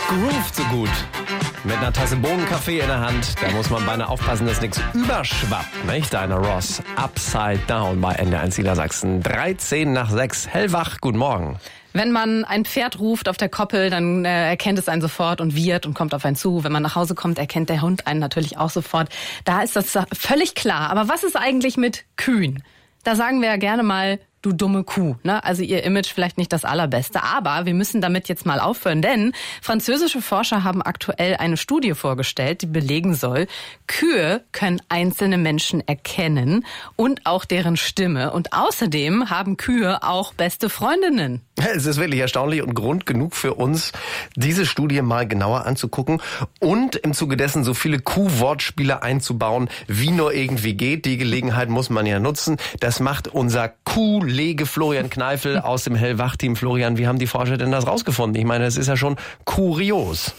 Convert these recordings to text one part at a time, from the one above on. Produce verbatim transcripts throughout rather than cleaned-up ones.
groovt so gut. Mit einer Tasse Bohnenkaffee in der Hand, da muss man beinahe aufpassen, dass nichts überschwappt. Nicht? Diana Ross, Upside Down bei N D R eins Niedersachsen. dreizehn nach sechs, hellwach, guten Morgen. Wenn man ein Pferd ruft auf der Koppel, dann äh, erkennt es einen sofort und wiehert und kommt auf einen zu. Wenn man nach Hause kommt, erkennt der Hund einen natürlich auch sofort. Da ist das völlig klar. Aber was ist eigentlich mit Kühen? Da sagen wir ja gerne mal, du dumme Kuh, ne? Also ihr Image vielleicht nicht das allerbeste. Aber wir müssen damit jetzt mal aufhören, denn französische Forscher haben aktuell eine Studie vorgestellt, die belegen soll, Kühe können einzelne Menschen erkennen und auch deren Stimme. Und außerdem haben Kühe auch beste Freundinnen. Es ist wirklich erstaunlich und Grund genug für uns, diese Studie mal genauer anzugucken und im Zuge dessen so viele Kuh-Wortspiele einzubauen, wie nur irgendwie geht. Die Gelegenheit muss man ja nutzen. Das macht unser Kuh-Lege Florian Kneifel aus dem Hellwach-Team. Florian, wie haben die Forscher denn das rausgefunden? Ich meine, das ist ja schon kurios.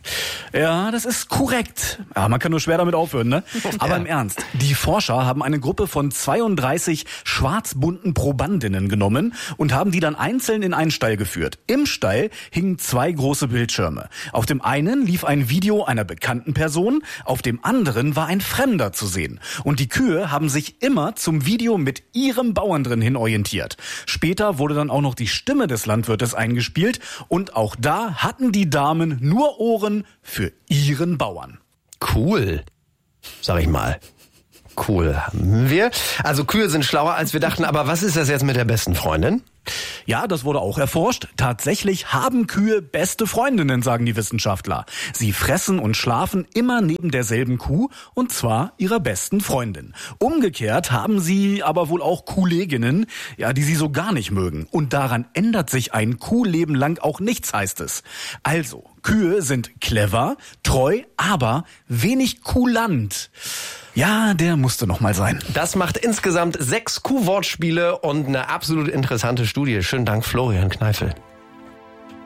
Ja, das ist korrekt. Ja, man kann nur schwer damit aufhören, ne? Aber ja. Im Ernst, die Forscher haben eine Gruppe von zweiunddreißig schwarzbunten Probandinnen genommen und haben die dann einzeln in einen Stall geführt. Im Stall hingen zwei große Bildschirme. Auf dem einen lief ein Video einer bekannten Person, auf dem anderen war ein Fremder zu sehen. Und die Kühe haben sich immer zum Video mit ihrem Bauern drin hin orientiert. Später wurde dann auch noch die Stimme des Landwirtes eingespielt und auch da hatten die Damen nur Ohren für ihren Bauern. Cool, sag ich mal. Cool haben wir. Also Kühe sind schlauer, als wir dachten. Aber was ist das jetzt mit der besten Freundin? Ja, das wurde auch erforscht. Tatsächlich haben Kühe beste Freundinnen, sagen die Wissenschaftler. Sie fressen und schlafen immer neben derselben Kuh, und zwar ihrer besten Freundin. Umgekehrt haben sie aber wohl auch Kuhleginnen, ja, die sie so gar nicht mögen. Und daran ändert sich ein Kuhleben lang auch nichts, heißt es. Also, Kühe sind clever, treu, aber wenig kulant. Ja, der musste noch mal sein. Das macht insgesamt sechs Kuhwortspiele und eine absolut interessante Studie. Schönen Dank, Florian Kneifel.